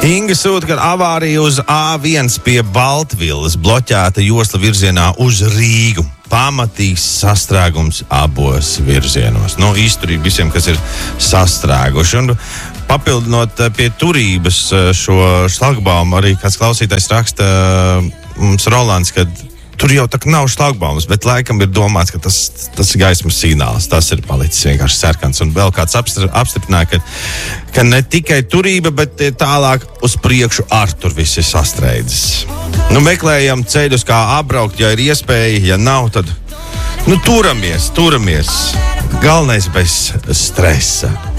Inga sūta, ka avārija uz A1 pie Baltvilles, bloķēta josla virzienā uz Rīgu. Pamatīgs sastrēgums abos virzienos. Izturība visiem, kas ir sastrēguši. Un papildinot pie turības šo šlagbaumu, arī kāds klausītājs raksta mums Rolands, ka tur jau tā nav šlagbaumas, bet laikam ir domāts, ka tas ir gaismas signāls. Tas ir palicis vienkārši sarkans. Un vēl kāds apstiprināja, ka ne tikai turība, bet tālāk uz priekšu ar tur viss ir sastrēdzis. Meklējam ceļus, kā apbraukt, ja ir iespēja. Ja nav, tad turamies. Galvenais bez stresa.